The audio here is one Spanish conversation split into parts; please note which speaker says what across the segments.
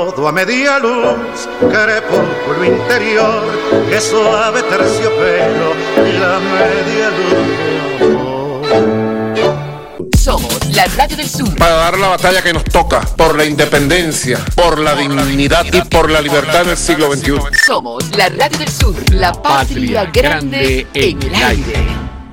Speaker 1: Todo a media luz, crepúsculo interior, que suave terciopelo, la media luz de amor.
Speaker 2: Somos la Radio del Sur.
Speaker 3: Para dar la batalla que nos toca por la independencia, por la dignidad y por la libertad del siglo XXI.
Speaker 2: Somos la Radio del Sur, la patria grande en el aire.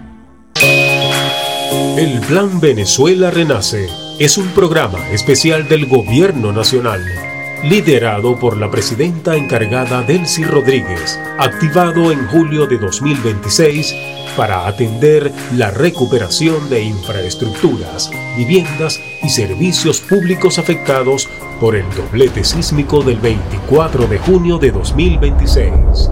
Speaker 4: El Plan Venezuela Renace es un programa especial del Gobierno Nacional, liderado por la presidenta encargada Delcy Rodríguez, activado en julio de 2026 para atender la recuperación de infraestructuras, viviendas y servicios públicos afectados por el doblete sísmico del 24 de junio de 2026.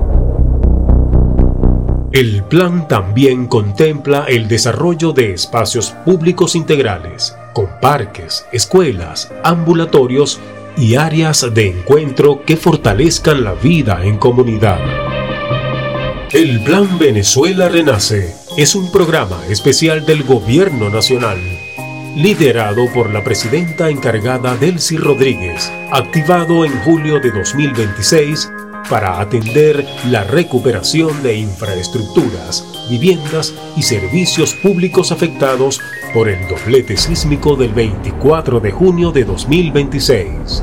Speaker 4: El plan también contempla el desarrollo de espacios públicos integrales, con parques, escuelas, ambulatorios y áreas de encuentro que fortalezcan la vida en comunidad. El Plan Venezuela Renace es un programa especial del Gobierno Nacional, liderado por la presidenta encargada Delcy Rodríguez, activado en julio de 2026 para atender la recuperación de infraestructuras, viviendas y servicios públicos afectados por el doblete sísmico del 24 de junio de 2026.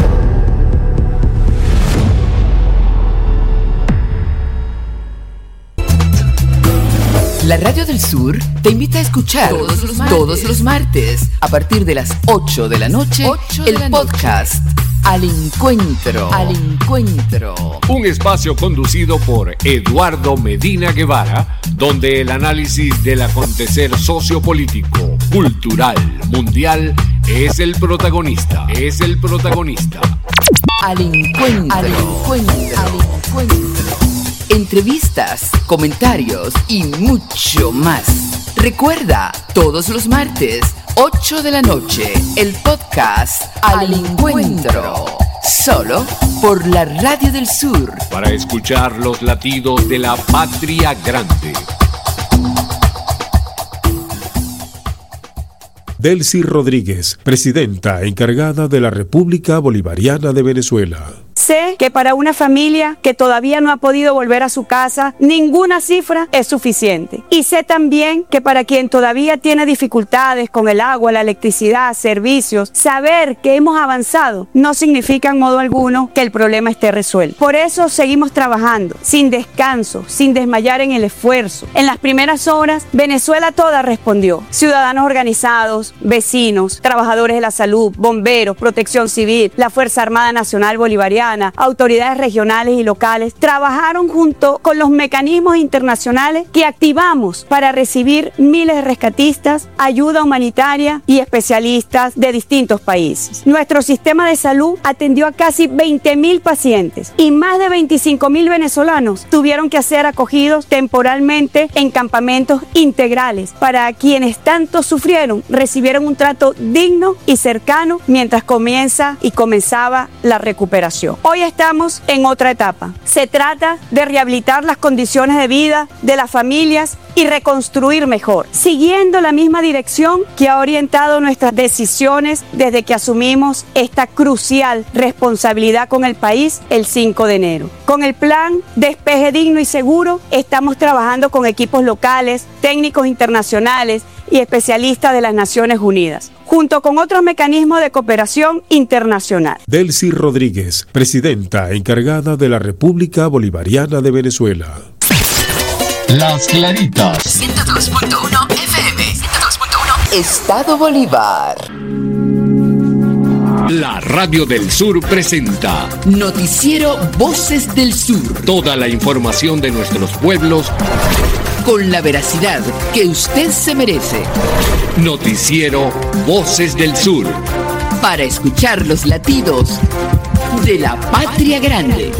Speaker 2: La Radio del Sur te invita a escuchar todos los martes a partir de las 8 de la noche el podcast Al Encuentro.
Speaker 5: Un espacio conducido por Eduardo Medina Guevara, donde el análisis del acontecer sociopolítico, cultural, mundial es el protagonista.
Speaker 2: Al Encuentro. Entrevistas, comentarios y mucho más. Recuerda, todos los martes, 8 de la noche, el podcast Al Encuentro. Solo por la Radio del Sur.
Speaker 5: Para escuchar los latidos de la patria grande.
Speaker 4: Delcy Rodríguez, presidenta encargada de la República Bolivariana de Venezuela.
Speaker 6: Sé que para una familia que todavía no ha podido volver a su casa, ninguna cifra es suficiente. Y sé también que para quien todavía tiene dificultades con el agua, la electricidad, servicios, saber que hemos avanzado no significa en modo alguno que el problema esté resuelto. Por eso seguimos trabajando, sin descanso, sin desmayar en el esfuerzo. En las primeras horas, Venezuela toda respondió. Ciudadanos organizados, vecinos, trabajadores de la salud, bomberos, protección civil, la Fuerza Armada Nacional Bolivariana, autoridades regionales y locales, trabajaron junto con los mecanismos internacionales que activamos para recibir miles de rescatistas, ayuda humanitaria y especialistas de distintos países. Nuestro sistema de salud atendió a casi 20.000 pacientes y más de 25.000 venezolanos tuvieron que ser acogidos temporalmente en campamentos integrales. Para quienes tanto sufrieron, recibieron un trato digno y cercano mientras comenzaba la recuperación. Hoy estamos en otra etapa. Se trata de rehabilitar las condiciones de vida de las familias y reconstruir mejor, siguiendo la misma dirección que ha orientado nuestras decisiones desde que asumimos esta crucial responsabilidad con el país el 5 de enero. Con el plan Despeje Digno y Seguro estamos trabajando con equipos locales, técnicos internacionales y especialistas de las Naciones Unidas, junto con otros mecanismos de cooperación internacional.
Speaker 4: Delcy Rodríguez, presidenta encargada de la República Bolivariana de Venezuela.
Speaker 7: Las Claritas.
Speaker 2: 102.1 FM. 102.1 Estado Bolívar.
Speaker 5: La Radio del Sur presenta
Speaker 2: Noticiero Voces del Sur.
Speaker 5: toda la información de nuestros pueblos
Speaker 2: Con la veracidad que usted se merece.
Speaker 5: Noticiero Voces del Sur.
Speaker 2: Para escuchar los latidos de la patria grande.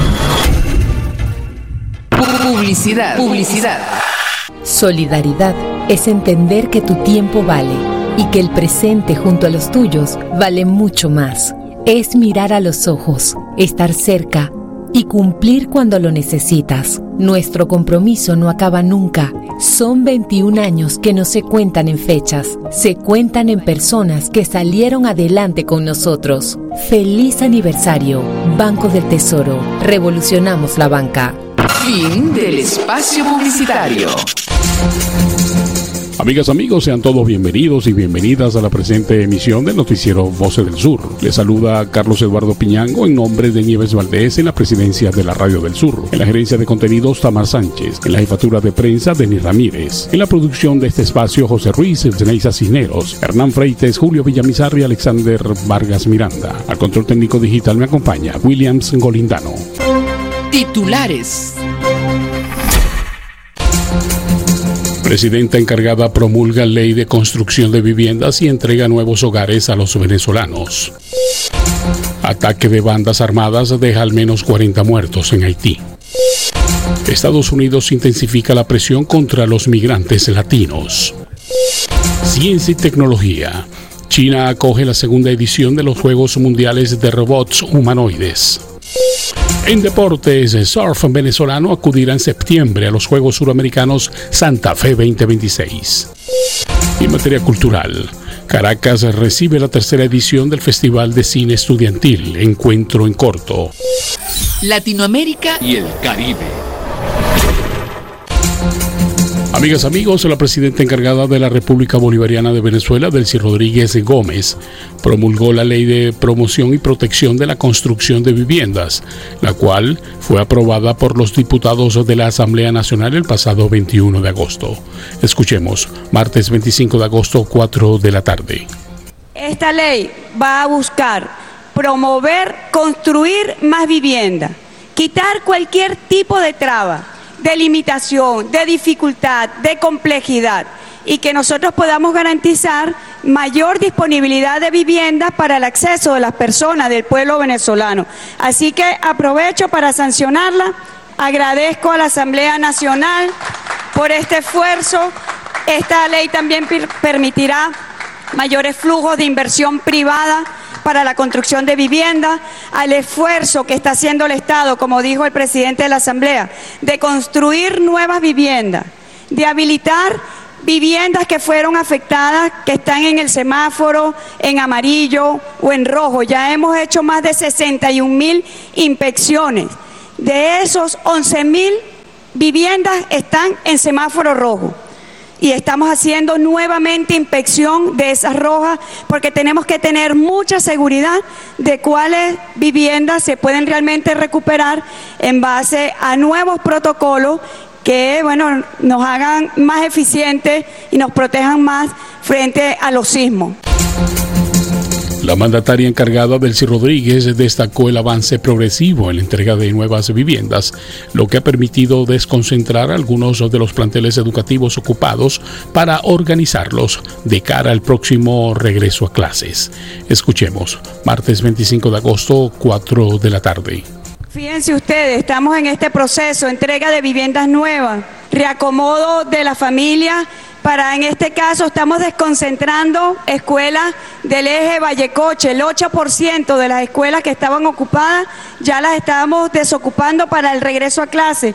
Speaker 2: Publicidad.
Speaker 8: Solidaridad es entender que tu tiempo vale y que el presente junto a los tuyos vale mucho más. Es mirar a los ojos, estar cerca, y cumplir cuando lo necesitas. Nuestro compromiso no acaba nunca. Son 21 años que no se cuentan en fechas, se cuentan en personas que salieron adelante con nosotros. ¡Feliz aniversario! Banco del Tesoro. Revolucionamos la banca.
Speaker 2: Fin del espacio publicitario.
Speaker 9: Amigas, amigos, sean todos bienvenidos y bienvenidas a la presente emisión del noticiero Voces del Sur. Les saluda Carlos Eduardo Piñango en nombre de Nieves Valdés en la presidencia de la Radio del Sur. En la gerencia de contenidos, Tamar Sánchez. En la jefatura de prensa, Denis Ramírez. En la producción de este espacio, José Ruiz, Zeneisa Cisneros, Hernán Freites, Julio Villamizar y Alexander Vargas Miranda. Al control técnico digital me acompaña Williams Golindano.
Speaker 2: Titulares.
Speaker 9: Presidenta encargada promulga ley de construcción de viviendas y entrega nuevos hogares a los venezolanos. Ataque de bandas armadas deja al menos 40 muertos en Haití. Estados Unidos intensifica la presión contra los migrantes latinos. Ciencia y tecnología. China acoge la segunda edición de los Juegos Mundiales de Robots Humanoides. En deportes, surf venezolano acudirá en septiembre a los Juegos Suramericanos Santa Fe 2026. Y en materia cultural, Caracas recibe la tercera edición del Festival de Cine Estudiantil, Encuentro en Corto.
Speaker 2: Latinoamérica
Speaker 5: y el Caribe.
Speaker 9: Amigas, amigos, la presidenta encargada de la República Bolivariana de Venezuela, Delcy Rodríguez Gómez, promulgó la Ley de Promoción y Protección de la Construcción de Viviendas, la cual fue aprobada por los diputados de la Asamblea Nacional el pasado 21 de agosto. Escuchemos, martes 25 de agosto, 4 de la tarde.
Speaker 6: Esta ley va a buscar promover, construir más vivienda, quitar cualquier tipo de traba, de limitación, de dificultad, de complejidad, y que nosotros podamos garantizar mayor disponibilidad de vivienda para el acceso de las personas del pueblo venezolano. Así que aprovecho para sancionarla. Agradezco a la Asamblea Nacional por este esfuerzo. Esta ley también permitirá mayores flujos de inversión privada para la construcción de vivienda, al esfuerzo que está haciendo el Estado, como dijo el presidente de la Asamblea, de construir nuevas viviendas, de habilitar viviendas que fueron afectadas, que están en el semáforo, en amarillo o en rojo. Ya hemos hecho más de 61.000 inspecciones. De esos, 11.000 viviendas están en semáforo rojo. Y estamos haciendo nuevamente inspección de esas rojas porque tenemos que tener mucha seguridad de cuáles viviendas se pueden realmente recuperar en base a nuevos protocolos que, bueno, nos hagan más eficientes y nos protejan más frente a los sismos.
Speaker 9: La mandataria encargada, Delcy Rodríguez, destacó el avance progresivo en la entrega de nuevas viviendas, lo que ha permitido desconcentrar algunos de los planteles educativos ocupados para organizarlos de cara al próximo regreso a clases. Escuchemos, martes 25 de agosto, 4 de la tarde.
Speaker 6: Fíjense ustedes, estamos en este proceso, entrega de viviendas nuevas, reacomodo de la familia. En este caso estamos desconcentrando escuelas del eje Vallecoche. El 8% de las escuelas que estaban ocupadas ya las estábamos desocupando para el regreso a clase.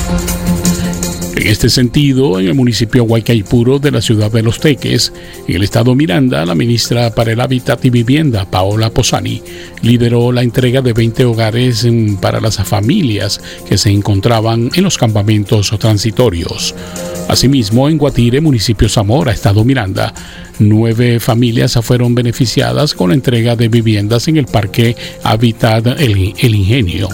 Speaker 9: En este sentido, en el municipio Huaycaipuro de la ciudad de Los Teques, en el estado Miranda, la ministra para el Hábitat y Vivienda, Paola Posani, lideró la entrega de 20 hogares para las familias que se encontraban en los campamentos transitorios. Asimismo, en Guatire, municipio Zamora, estado Miranda, 9 familias fueron beneficiadas con la entrega de viviendas en el Parque Hábitat El Ingenio.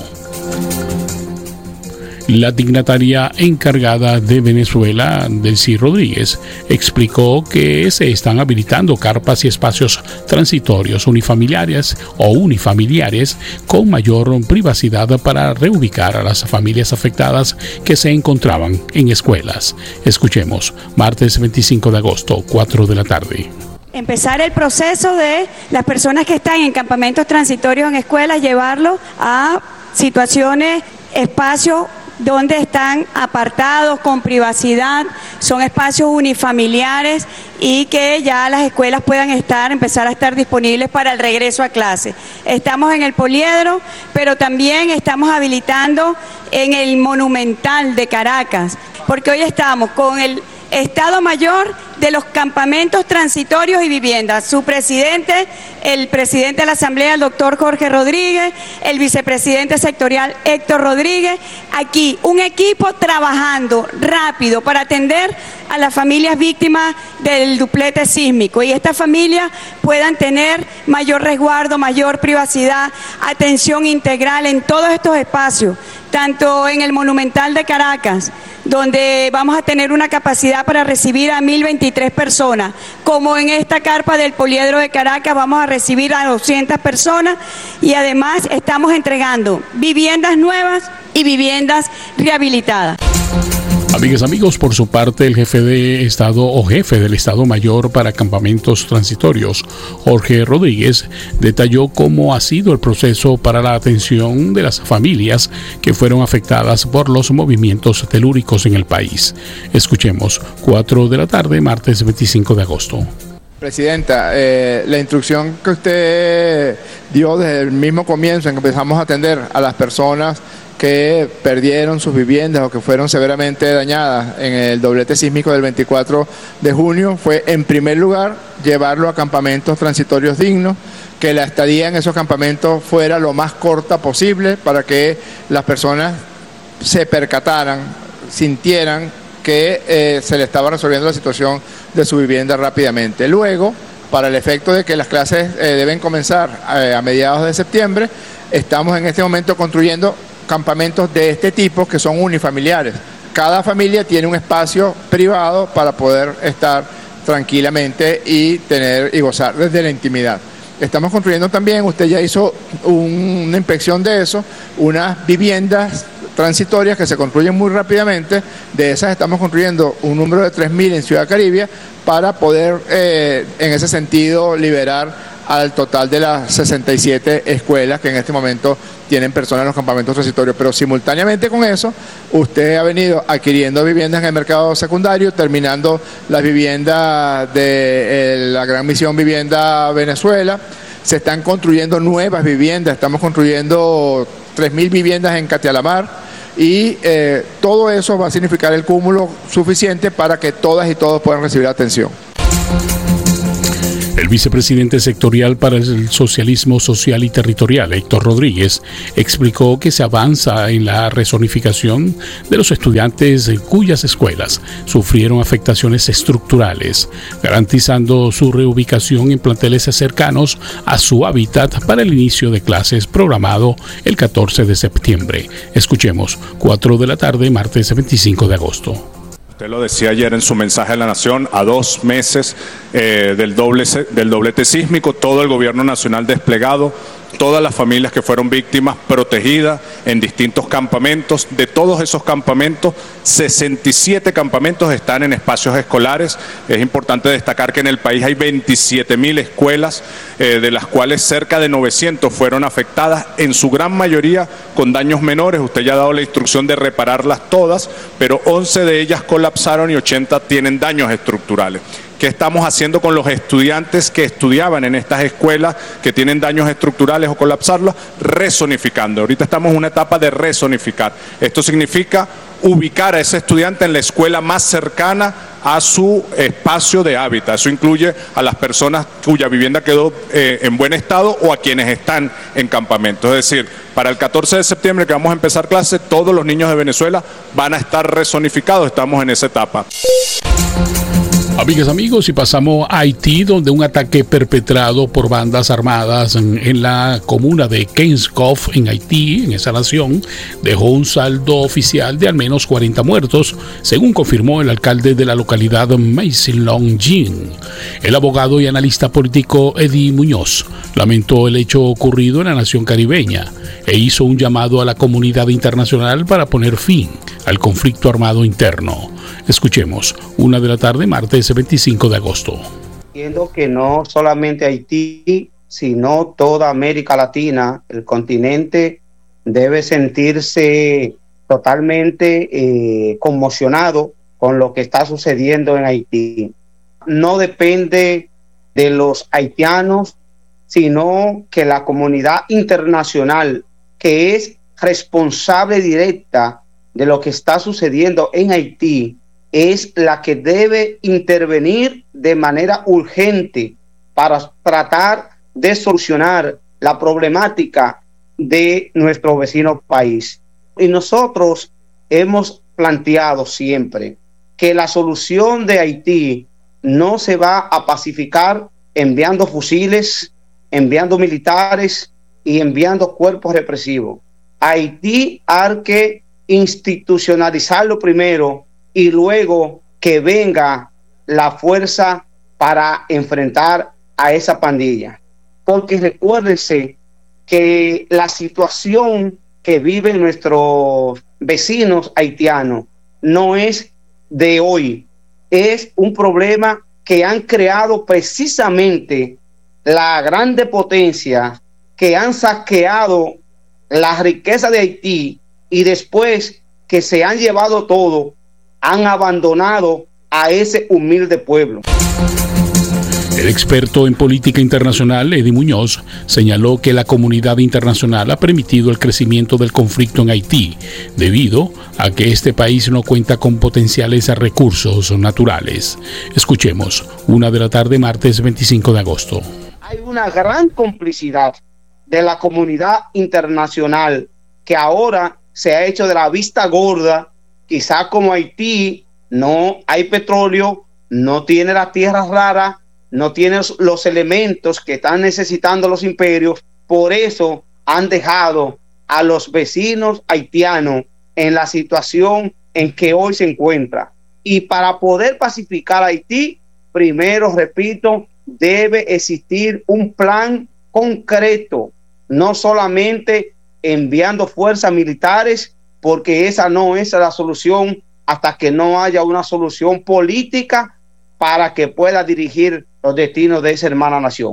Speaker 9: La dignataria encargada de Venezuela, Delcy Rodríguez, explicó que se están habilitando carpas y espacios transitorios unifamiliares con mayor privacidad para reubicar a las familias afectadas que se encontraban en escuelas. Escuchemos, martes 25 de agosto, 4 de la tarde.
Speaker 6: Empezar el proceso de las personas que están en campamentos transitorios en escuelas, llevarlos a situaciones, espacios donde están apartados, con privacidad, son espacios unifamiliares y que ya las escuelas puedan empezar a estar disponibles para el regreso a clase. Estamos en el Poliedro, pero también estamos habilitando en el Monumental de Caracas, porque hoy estamos con el Estado Mayor de los campamentos transitorios y viviendas. Su presidente, el presidente de la Asamblea, el doctor Jorge Rodríguez, el vicepresidente sectorial Héctor Rodríguez. Aquí un equipo trabajando rápido para atender a las familias víctimas del duplete sísmico y estas familias puedan tener mayor resguardo, mayor privacidad, atención integral en todos estos espacios, tanto en el Monumental de Caracas, donde vamos a tener una capacidad para recibir a 1.023 personas, como en esta carpa del Poliedro de Caracas vamos a recibir a 200 personas y además estamos entregando viviendas nuevas y viviendas rehabilitadas.
Speaker 9: Amigas, amigos, por su parte, el jefe del Estado Mayor para Campamentos Transitorios, Jorge Rodríguez, detalló cómo ha sido el proceso para la atención de las familias que fueron afectadas por los movimientos telúricos en el país. Escuchemos, 4 de la tarde, martes 25 de agosto.
Speaker 10: Presidenta, la instrucción que usted dio desde el mismo comienzo en que empezamos a atender a las personas que perdieron sus viviendas o que fueron severamente dañadas en el doblete sísmico del 24 de junio fue, en primer lugar, llevarlo a campamentos transitorios dignos, que la estadía en esos campamentos fuera lo más corta posible para que las personas se percataran, sintieran que se le estaba resolviendo la situación de su vivienda rápidamente. Luego, para el efecto de que las clases deben comenzar a mediados de septiembre, estamos en este momento construyendo campamentos de este tipo que son unifamiliares. Cada familia tiene un espacio privado para poder estar tranquilamente y tener y gozar desde la intimidad. Estamos construyendo también, usted ya hizo una inspección de eso, unas viviendas transitorias que se construyen muy rápidamente. De esas estamos construyendo un número de 3.000 en Ciudad Caribia para poder en ese sentido liberar al total de las 67 escuelas que en este momento tienen personas en los campamentos transitorios. Pero simultáneamente con eso, usted ha venido adquiriendo viviendas en el mercado secundario, terminando las viviendas de la Gran Misión Vivienda Venezuela. Se están construyendo nuevas viviendas, estamos construyendo 3.000 viviendas en Catialamar y todo eso va a significar el cúmulo suficiente para que todas y todos puedan recibir atención.
Speaker 9: El vicepresidente sectorial para el socialismo social y territorial, Héctor Rodríguez, explicó que se avanza en la rezonificación de los estudiantes cuyas escuelas sufrieron afectaciones estructurales, garantizando su reubicación en planteles cercanos a su hábitat para el inicio de clases programado el 14 de septiembre. Escuchemos, 4 de la tarde, martes 25 de agosto.
Speaker 11: Usted lo decía ayer en su mensaje a la Nación, a 2 meses del doblete sísmico, todo el gobierno nacional desplegado, todas las familias que fueron víctimas protegidas en distintos campamentos. De todos esos campamentos, 67 campamentos están en espacios escolares. Es importante destacar que en el país hay 27.000 escuelas, de las cuales cerca de 900 fueron afectadas, en su gran mayoría con daños menores. Usted ya ha dado la instrucción de repararlas todas, pero 11 de ellas colapsaron y 80 tienen daños estructurales. ¿Qué estamos haciendo con los estudiantes que estudiaban en estas escuelas que tienen daños estructurales o colapsarlas? Rezonificando. Ahorita estamos en una etapa de rezonificar. Esto significa ubicar a ese estudiante en la escuela más cercana a su espacio de hábitat. Eso incluye a las personas cuya vivienda quedó en buen estado o a quienes están en campamento. Es decir, para el 14 de septiembre que vamos a empezar clase, todos los niños de Venezuela van a estar rezonificados. Estamos en esa etapa.
Speaker 9: Amigas, amigos, y pasamos a Haití, donde un ataque perpetrado por bandas armadas en la comuna de Kenskoff, en Haití, en esa nación, dejó un saldo oficial de al menos 40 muertos, según confirmó el alcalde de la localidad, Maïs Longjin. El abogado y analista político Eddie Muñoz lamentó el hecho ocurrido en la nación caribeña e hizo un llamado a la comunidad internacional para poner fin al conflicto armado interno. Escuchemos, 1 de la tarde, martes 25 de agosto.
Speaker 12: Entiendo que no solamente Haití, sino toda América Latina, el continente, debe sentirse totalmente conmocionado con lo que está sucediendo en Haití. No depende de los haitianos, sino que la comunidad internacional, que es responsable directa de lo que está sucediendo en Haití, es la que debe intervenir de manera urgente para tratar de solucionar la problemática de nuestro vecino país. Y nosotros hemos planteado siempre que la solución de Haití no se va a pacificar enviando fusiles, enviando militares y enviando cuerpos represivos. Haití hay que institucionalizarlo primero y luego que venga la fuerza para enfrentar a esa pandilla. Porque recuérdense que la situación que viven nuestros vecinos haitianos no es de hoy, es un problema que han creado precisamente la grande potencia, que han saqueado la riqueza de Haití y después que se han llevado todo, han abandonado a ese humilde pueblo.
Speaker 9: El experto en política internacional, Eddie Muñoz, señaló que la comunidad internacional ha permitido el crecimiento del conflicto en Haití, debido a que este país no cuenta con potenciales recursos naturales. Escuchemos, 1:00 p.m, martes 25 de agosto.
Speaker 12: Hay una gran complicidad de la comunidad internacional que ahora se ha hecho de la vista gorda. Quizás como Haití no hay petróleo, no tiene las tierras raras, no tiene los elementos que están necesitando los imperios, por eso han dejado a los vecinos haitianos en la situación en que hoy se encuentra. Y para poder pacificar Haití, primero, repito, debe existir un plan concreto, no solamente enviando fuerzas militares, porque esa no es la solución hasta que no haya una solución política para que pueda dirigir los destinos de esa hermana nación.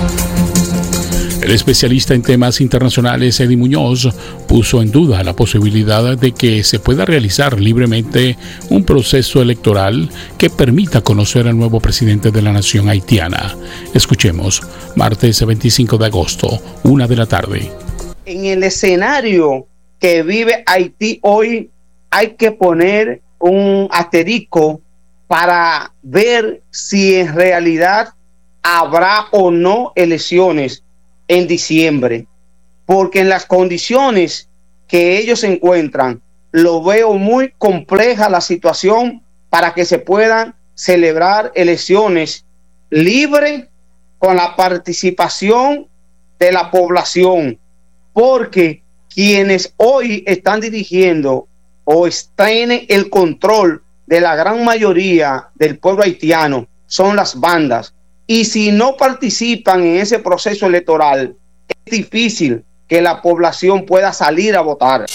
Speaker 9: El especialista en temas internacionales, Eddie Muñoz, puso en duda la posibilidad de que se pueda realizar libremente un proceso electoral que permita conocer al nuevo presidente de la nación haitiana. Escuchemos, martes 25 de agosto, 1:00 p.m.
Speaker 12: En el escenario que vive Haití hoy, hay que poner un asterisco para ver si en realidad habrá o no elecciones en diciembre, porque en las condiciones que ellos se encuentran, lo veo muy compleja la situación para que se puedan celebrar elecciones libres con la participación de la población, porque quienes hoy están dirigiendo o tienen el control de la gran mayoría del pueblo haitiano son las bandas, y si no participan en ese proceso electoral, es difícil que la población pueda salir a votar.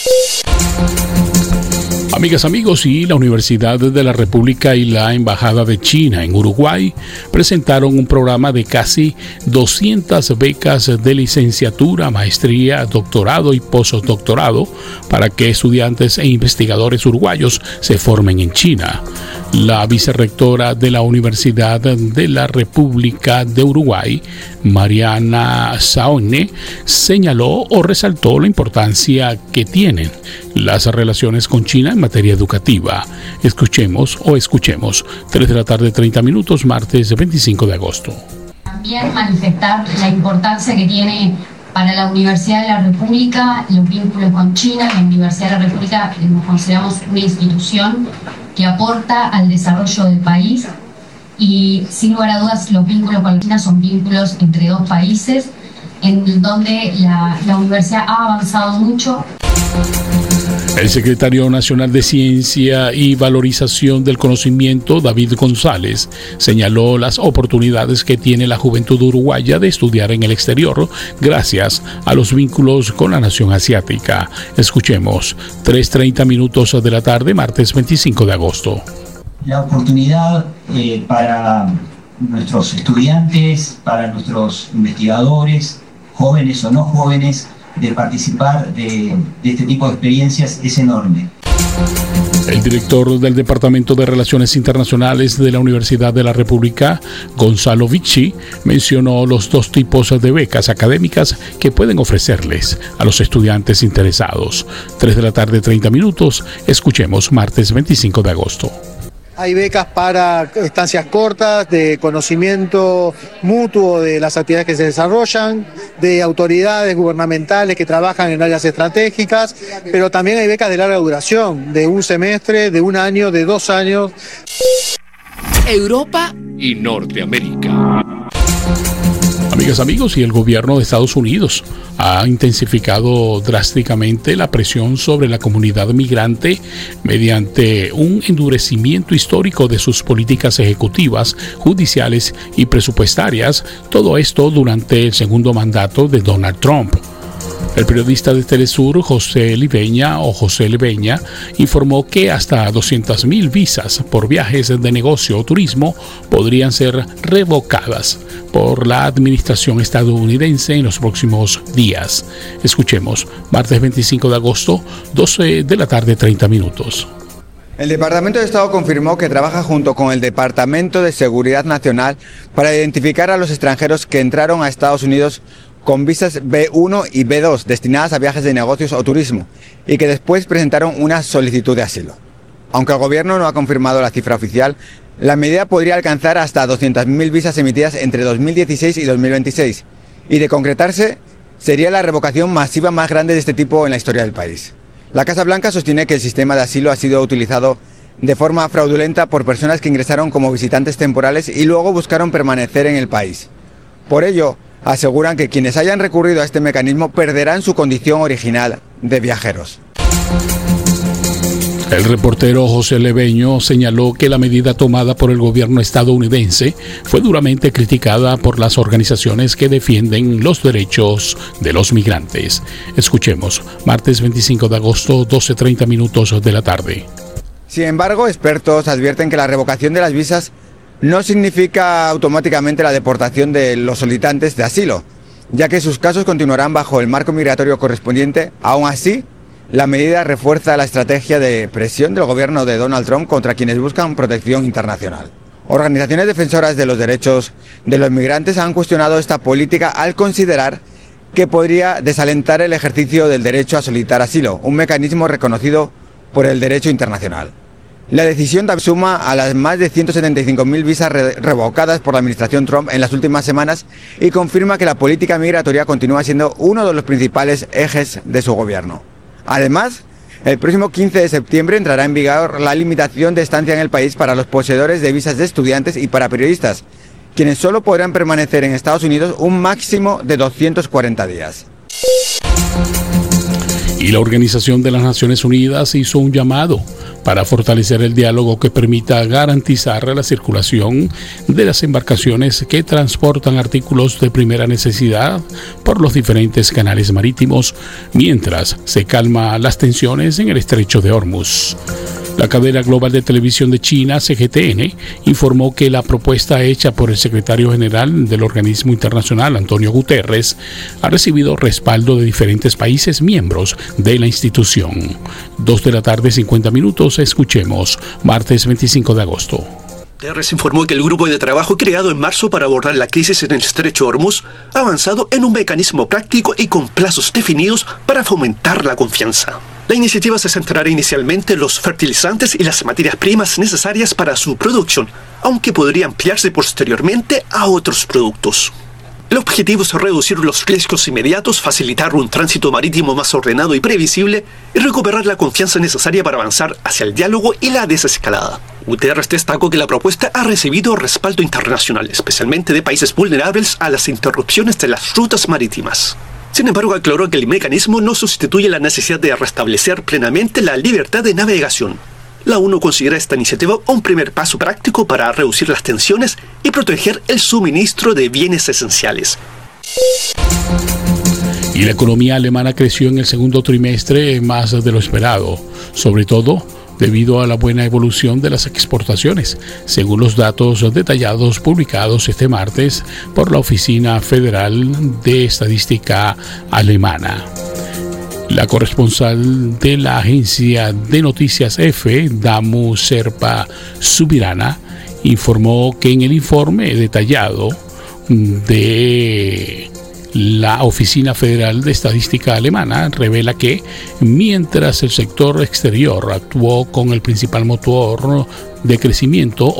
Speaker 9: Amigas, amigos, y la Universidad de la República y la Embajada de China en Uruguay presentaron un programa de casi 200 becas de licenciatura, maestría, doctorado y postdoctorado para que estudiantes e investigadores uruguayos se formen en China. La vicerrectora de la Universidad de la República de Uruguay, Mariana Saone, señaló o resaltó la importancia que tienen las relaciones con China en materia educativa. Escuchemos, 3:30 p.m, martes 25 de agosto.
Speaker 13: También manifestar la importancia que tiene para la Universidad de la República los vínculos con China. La Universidad de la República nos consideramos una institución que aporta al desarrollo del país y sin lugar a dudas los vínculos con China son vínculos entre dos países en donde la universidad ha avanzado mucho.
Speaker 9: El secretario nacional de Ciencia y Valorización del Conocimiento, David González, señaló las oportunidades que tiene la juventud uruguaya de estudiar en el exterior gracias a los vínculos con la nación asiática. Escuchemos, 3:30 p.m, martes 25 de agosto.
Speaker 14: La oportunidad para nuestros estudiantes, para nuestros investigadores, jóvenes o no jóvenes, de participar de este tipo de experiencias es enorme.
Speaker 9: El director del Departamento de Relaciones Internacionales de la Universidad de la República, Gonzalo Vicci, mencionó los dos tipos de becas académicas que pueden ofrecerles a los estudiantes interesados. 3:30 p.m, escuchemos martes 25 de agosto.
Speaker 15: Hay becas para estancias cortas, de conocimiento mutuo de las actividades que se desarrollan, de autoridades gubernamentales que trabajan en áreas estratégicas, pero también hay becas de larga duración, de un semestre, de un año, de 2 años.
Speaker 5: Europa y Norteamérica.
Speaker 9: Amigas, amigos, y el gobierno de Estados Unidos ha intensificado drásticamente la presión sobre la comunidad migrante mediante un endurecimiento histórico de sus políticas ejecutivas, judiciales y presupuestarias, todo esto durante el segundo mandato de Donald Trump. El periodista de Telesur, José Liveña, informó que hasta 200.000 visas por viajes de negocio o turismo podrían ser revocadas por la administración estadounidense en los próximos días. Escuchemos, martes 25 de agosto, 12:30 p.m.
Speaker 16: El Departamento de Estado confirmó que trabaja junto con el Departamento de Seguridad Nacional para identificar a los extranjeros que entraron a Estados Unidos con visas B1 y B2 destinadas a viajes de negocios o turismo y que después presentaron una solicitud de asilo. Aunque el gobierno no ha confirmado la cifra oficial, la medida podría alcanzar hasta 200.000 visas emitidas entre 2016 y 2026 y de concretarse sería la revocación masiva más grande de este tipo en la historia del país. La Casa Blanca sostiene que el sistema de asilo ha sido utilizado de forma fraudulenta por personas que ingresaron como visitantes temporales y luego buscaron permanecer en el país. Por ello, aseguran que quienes hayan recurrido a este mecanismo perderán su condición original de viajeros.
Speaker 9: El reportero José Liveño señaló que la medida tomada por el gobierno estadounidense fue duramente criticada por las organizaciones que defienden los derechos de los migrantes. Escuchemos, martes 25 de agosto, 12:30 p.m.
Speaker 16: Sin embargo, expertos advierten que la revocación de las visas no significa automáticamente la deportación de los solicitantes de asilo, ya que sus casos continuarán bajo el marco migratorio correspondiente. Aún así, la medida refuerza la estrategia de presión del gobierno de Donald Trump contra quienes buscan protección internacional. Organizaciones defensoras de los derechos de los migrantes han cuestionado esta política al considerar que podría desalentar el ejercicio del derecho a solicitar asilo, un mecanismo reconocido por el derecho internacional. La decisión suma a las más de 175.000 visas revocadas por la administración Trump en las últimas semanas y confirma que la política migratoria continúa siendo uno de los principales ejes de su gobierno. Además, el próximo 15 de septiembre entrará en vigor la limitación de estancia en el país para los poseedores de visas de estudiantes y para periodistas, quienes solo podrán permanecer en Estados Unidos un máximo de 240 días.
Speaker 9: Y la Organización de las Naciones Unidas hizo un llamado para fortalecer el diálogo que permita garantizar la circulación de las embarcaciones que transportan artículos de primera necesidad por los diferentes canales marítimos mientras se calman las tensiones en el estrecho de Hormuz. La cadena global de televisión de China, CGTN, informó que la propuesta hecha por el secretario general del organismo internacional, Antonio Guterres, ha recibido respaldo de diferentes países miembros de la institución. 2:50 p.m, escuchemos, martes 25 de agosto.
Speaker 17: Guterres informó que el grupo de trabajo creado en marzo para abordar la crisis en el estrecho Hormuz ha avanzado en un mecanismo práctico y con plazos definidos para fomentar la confianza. La iniciativa se centrará inicialmente en los fertilizantes y las materias primas necesarias para su producción, aunque podría ampliarse posteriormente a otros productos. El objetivo es reducir los riesgos inmediatos, facilitar un tránsito marítimo más ordenado y previsible y recuperar la confianza necesaria para avanzar hacia el diálogo y la desescalada. Guterres destacó que la propuesta ha recibido respaldo internacional, especialmente de países vulnerables a las interrupciones de las rutas marítimas. Sin embargo, aclaró que el mecanismo no sustituye la necesidad de restablecer plenamente la libertad de navegación. La ONU considera esta iniciativa un primer paso práctico para reducir las tensiones y proteger el suministro de bienes esenciales.
Speaker 9: Y la economía alemana creció en el segundo trimestre más de lo esperado, sobre todo debido a la buena evolución de las exportaciones, según los datos detallados publicados este martes por la Oficina Federal de Estadística Alemana. La corresponsal de la agencia de noticias EFE, Damu Serpa Subirana, informó que en el informe detallado de la Oficina Federal de Estadística Alemana revela que mientras el sector exterior actuó como principal motor de crecimiento,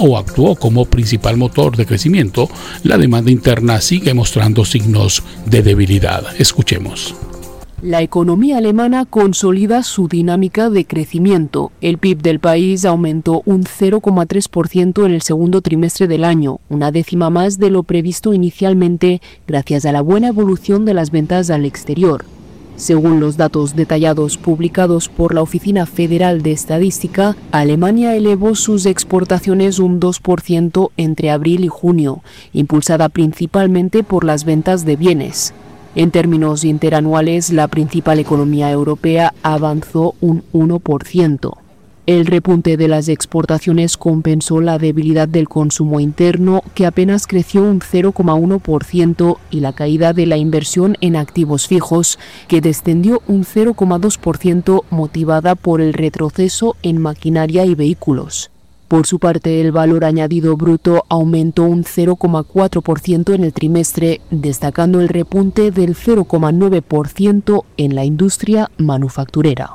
Speaker 9: la demanda interna sigue mostrando signos de debilidad. Escuchemos.
Speaker 18: La economía alemana consolida su dinámica de crecimiento. El PIB del país aumentó un 0,3% en el segundo trimestre del año, una décima más de lo previsto inicialmente, gracias a la buena evolución de las ventas al exterior. Según los datos detallados publicados por la Oficina Federal de Estadística, Alemania elevó sus exportaciones un 2% entre abril y junio, impulsada principalmente por las ventas de bienes. En términos interanuales, la principal economía europea avanzó un 1%. El repunte de las exportaciones compensó la debilidad del consumo interno, que apenas creció un 0,1%, y la caída de la inversión en activos fijos, que descendió un 0,2%, motivada por el retroceso en maquinaria y vehículos. Por su parte, el valor añadido bruto aumentó un 0,4% en el trimestre, destacando el repunte del 0,9% en la industria manufacturera.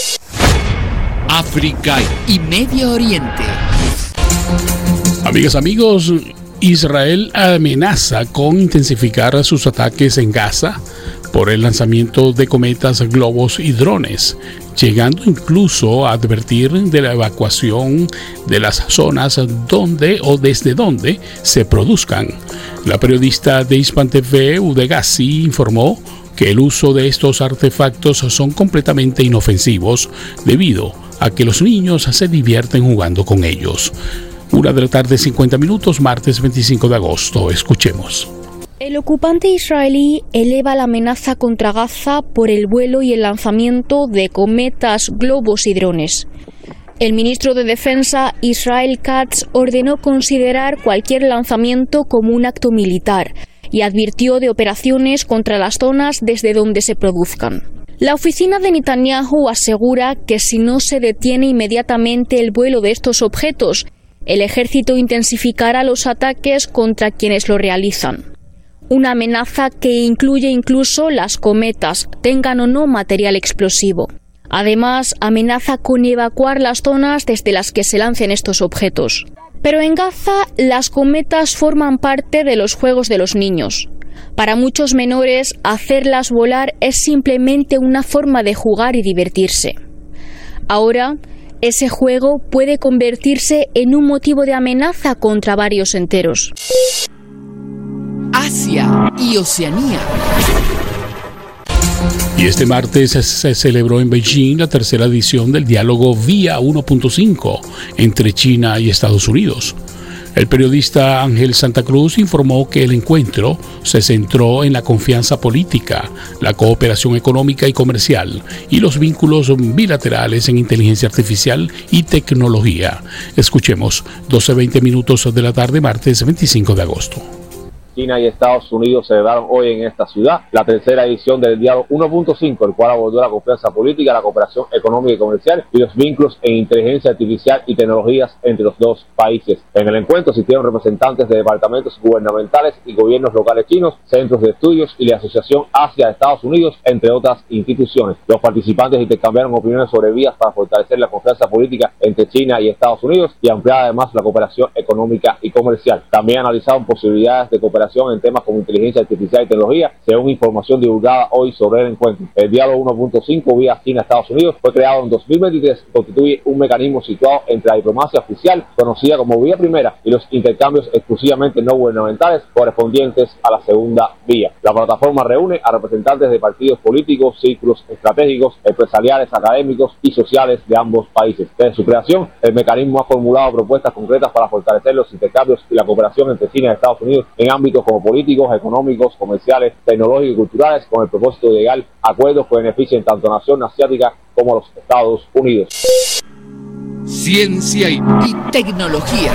Speaker 2: África y Medio Oriente.
Speaker 9: Amigas, amigos, Israel amenaza con intensificar sus ataques en Gaza por el lanzamiento de cometas, globos y drones, llegando incluso a advertir de la evacuación de las zonas donde o desde donde se produzcan. La periodista de Hispan TV, Udegazi, informó que el uso de estos artefactos son completamente inofensivos debido a que los niños se divierten jugando con ellos. 1:50 p.m, martes 25 de agosto. Escuchemos.
Speaker 19: El ocupante israelí eleva la amenaza contra Gaza por el vuelo y el lanzamiento de cometas, globos y drones. El ministro de Defensa, Israel Katz, ordenó considerar cualquier lanzamiento como un acto militar y advirtió de operaciones contra las zonas desde donde se produzcan. La oficina de Netanyahu asegura que si no se detiene inmediatamente el vuelo de estos objetos, el ejército intensificará los ataques contra quienes lo realizan. Una amenaza que incluye incluso las cometas, tengan o no material explosivo. Además, amenaza con evacuar las zonas desde las que se lancen estos objetos. Pero en Gaza, las cometas forman parte de los juegos de los niños. Para muchos menores, hacerlas volar es simplemente una forma de jugar y divertirse. Ahora, ese juego puede convertirse en un motivo de amenaza contra barrios enteros.
Speaker 2: Asia y Oceanía.
Speaker 9: Y este martes se celebró en Beijing la tercera edición del diálogo Vía 1.5 entre China y Estados Unidos. El periodista Ángel Santa Cruz informó que el encuentro se centró en la confianza política, la cooperación económica y comercial y los vínculos bilaterales en inteligencia artificial y tecnología. Escuchemos, 12:20 p.m, martes 25 de agosto.
Speaker 20: China y Estados Unidos celebraron hoy en esta ciudad la tercera edición del diálogo 1.5, el cual abordó la confianza política, la cooperación económica y comercial y los vínculos en inteligencia artificial y tecnologías entre los dos países. En el encuentro asistieron representantes de departamentos gubernamentales y gobiernos locales chinos, centros de estudios y la Asociación Asia-Estados Unidos, entre otras instituciones. Los participantes intercambiaron opiniones sobre vías para fortalecer la confianza política entre China y Estados Unidos y ampliar además la cooperación económica y comercial. También analizaron posibilidades de cooperación en temas como inteligencia artificial y tecnología, según información divulgada hoy sobre el encuentro. El diálogo 1.5 vía China-Estados Unidos fue creado en 2023 y constituye un mecanismo situado entre la diplomacia oficial, conocida como vía primera, y los intercambios exclusivamente no gubernamentales correspondientes a la segunda vía. La plataforma reúne a representantes de partidos políticos, círculos estratégicos, empresariales, académicos y sociales de ambos países. Desde su creación, el mecanismo ha formulado propuestas concretas para fortalecer los intercambios y la cooperación entre China y Estados Unidos en ámbitos como políticos, económicos, comerciales, tecnológicos y culturales, con el propósito de llegar a acuerdos que beneficien tanto a la nación asiática como a los Estados Unidos.
Speaker 5: ciencia y
Speaker 2: tecnología.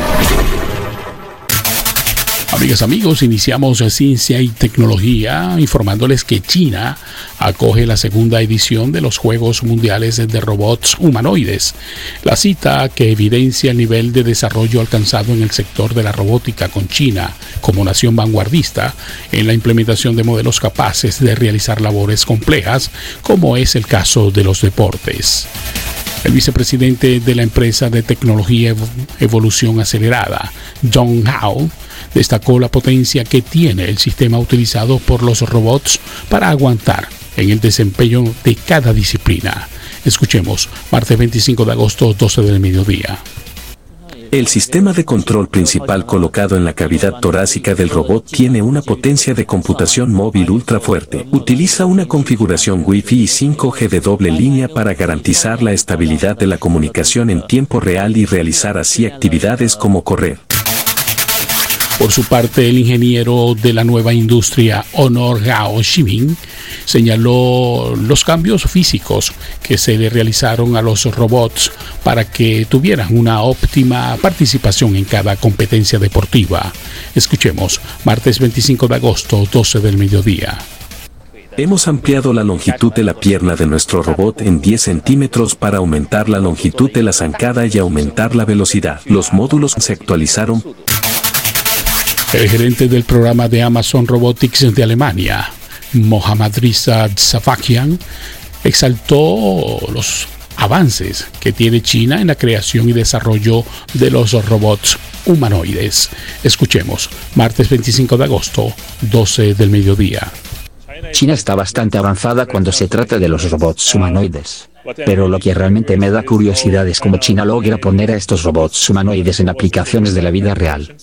Speaker 9: Amigas, amigos, iniciamos Ciencia y Tecnología informándoles que China acoge la segunda edición de los Juegos Mundiales de Robots Humanoides. La cita, que evidencia el nivel de desarrollo alcanzado en el sector de la robótica con China como nación vanguardista en la implementación de modelos capaces de realizar labores complejas, como es el caso de los deportes. El vicepresidente de la empresa de tecnología Evolución Acelerada, John Hao, destacó la potencia que tiene el sistema utilizado por los robots para aguantar en el desempeño de cada disciplina. Escuchemos, martes 25 de agosto, 12 del mediodía.
Speaker 21: El sistema de control principal colocado en la cavidad torácica del robot tiene una potencia de computación móvil ultra fuerte. Utiliza una configuración Wi-Fi y 5G de doble línea para garantizar la estabilidad de la comunicación en tiempo real y realizar así actividades como correr.
Speaker 9: Por su parte, el ingeniero de la nueva industria Honor Gao Ximin señaló los cambios físicos que se le realizaron a los robots para que tuvieran una óptima participación en cada competencia deportiva. Escuchemos, martes 25 de agosto, 12 del mediodía.
Speaker 21: Hemos ampliado la longitud de la pierna de nuestro robot en 10 centímetros para aumentar la longitud de la zancada y aumentar la velocidad. Los módulos se actualizaron.
Speaker 9: El gerente del programa de Amazon Robotics de Alemania, Mohammad Riza Safakian, exaltó los avances que tiene China en la creación y desarrollo de los robots humanoides. Escuchemos, martes 25 de agosto, 12 del mediodía.
Speaker 22: China está bastante avanzada cuando se trata de los robots humanoides. Pero lo que realmente me da curiosidad es cómo China logra poner a estos robots humanoides en aplicaciones de la vida real.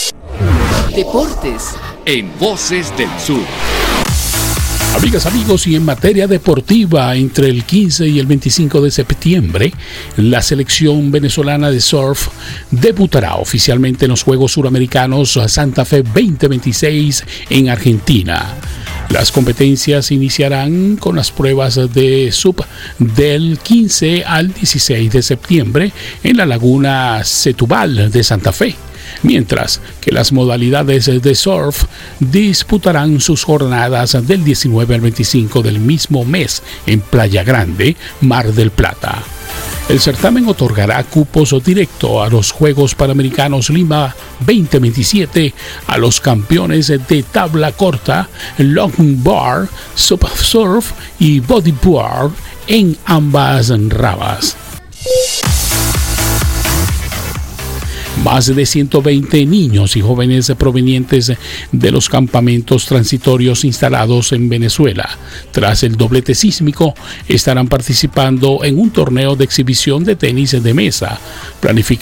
Speaker 2: Deportes
Speaker 5: en Voces del Sur.
Speaker 9: Amigas, amigos, y en materia deportiva, entre el 15 y el 25 de septiembre, la selección venezolana de surf debutará oficialmente en los Juegos Suramericanos Santa Fe 2026 en Argentina. Las competencias iniciarán con las pruebas de SUP del 15 al 16 de septiembre en la laguna Setúbal de Santa Fe, mientras que las modalidades de surf disputarán sus jornadas del 19 al 25 del mismo mes en Playa Grande, Mar del Plata. El certamen otorgará cupos directo a los Juegos Panamericanos Lima 2027 a los campeones de tabla corta, longboard, surf y bodyboard en ambas ramas. Más de 120 niños y jóvenes provenientes de los campamentos transitorios instalados en Venezuela tras el doblete sísmico estarán participando en un torneo de exhibición de tenis de mesa planificado